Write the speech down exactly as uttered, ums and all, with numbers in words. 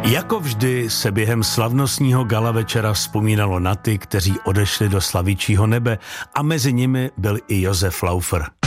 Jako vždy se během slavnostního gala večera vzpomínalo na ty, kteří odešli do slavičího nebe, a mezi nimi byl i Josef Laufer.